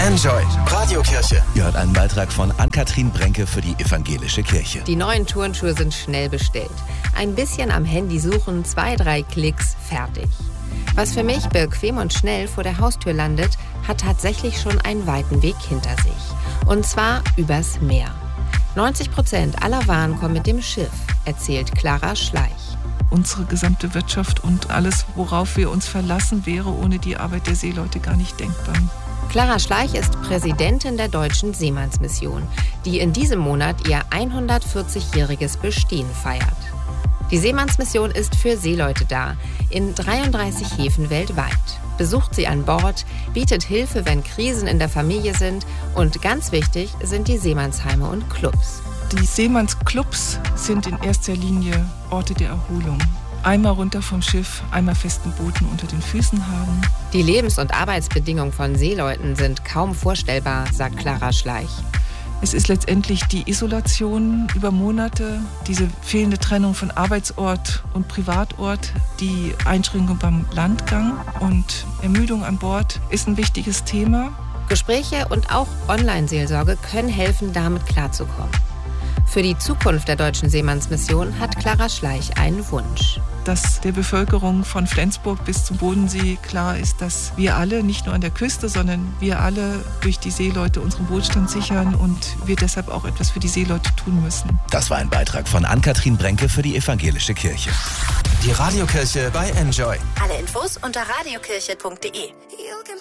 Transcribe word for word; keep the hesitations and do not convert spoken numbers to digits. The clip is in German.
Enjoy. Radiokirche. Ihr hört einen Beitrag von Ann-Kathrin Brenke für die Evangelische Kirche. Die neuen Turnschuhe sind schnell bestellt. Ein bisschen am Handy suchen, zwei, drei Klicks, fertig. Was für mich bequem und schnell vor der Haustür landet, hat tatsächlich schon einen weiten Weg hinter sich. Und zwar übers Meer. neunzig Prozent aller Waren kommen mit dem Schiff, erzählt Clara Schleich. Unsere gesamte Wirtschaft und alles, worauf wir uns verlassen, wäre ohne die Arbeit der Seeleute gar nicht denkbar. Clara Schleich ist Präsidentin der Deutschen Seemannsmission, die in diesem Monat ihr hundertvierzigjähriges Bestehen feiert. Die Seemannsmission ist für Seeleute da, in dreiunddreißig Häfen weltweit. Besucht sie an Bord, bietet Hilfe, wenn Krisen in der Familie sind und ganz wichtig sind die Seemannsheime und Clubs. Die Seemannsclubs sind in erster Linie Orte der Erholung. Einmal runter vom Schiff, einmal festen Boden unter den Füßen haben. Die Lebens- und Arbeitsbedingungen von Seeleuten sind kaum vorstellbar, sagt Clara Schleich. Es ist letztendlich die Isolation über Monate, diese fehlende Trennung von Arbeitsort und Privatort, die Einschränkung beim Landgang und Ermüdung an Bord ist ein wichtiges Thema. Gespräche und auch Online-Seelsorge können helfen, damit klarzukommen. Für die Zukunft der Deutschen Seemannsmission hat Clara Schleich einen Wunsch. Dass der Bevölkerung von Flensburg bis zum Bodensee klar ist, dass wir alle, nicht nur an der Küste, sondern wir alle durch die Seeleute unseren Wohlstand sichern und wir deshalb auch etwas für die Seeleute tun müssen. Das war ein Beitrag von Ann-Kathrin Brenke für die Evangelische Kirche. Die Radiokirche bei Enjoy. Alle Infos unter radiokirche punkt de.